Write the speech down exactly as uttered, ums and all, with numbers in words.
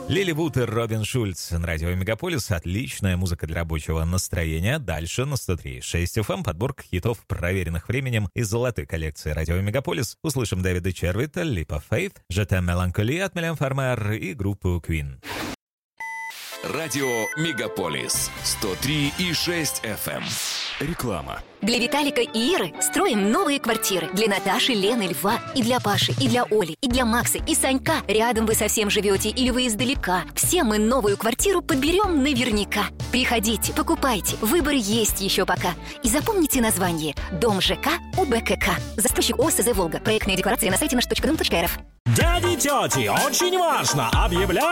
Лили Вуд и Робин Шульц на радио Мегаполис. Отличная музыка для рабочего настроения. Дальше на сто три и шесть эф эм подборка хитов, проверенных временем из золотой коллекции радио Мегаполис. Услышим Дэвида Червита, Leap of Faith, Je t'aime Melancholy от Милен Фармер и группу Queen. Радио Мегаполис сто три и шесть эф эм. Реклама. Для Виталика и Иры строим новые квартиры. Для Наташи, Лены, Льва, и для Паши, и для Оли, и для Макса, и Санька. Рядом вы совсем живете или вы издалека. Все мы новую квартиру подберем наверняка. Приходите, покупайте. Выбор есть еще пока. И запомните название. Дом ЖК УБКК. Застройщик ОСЗ «Волга». Проектные декларации на сайте наш точка дом точка эр эф. Дяди, тети, очень важно! Объявляю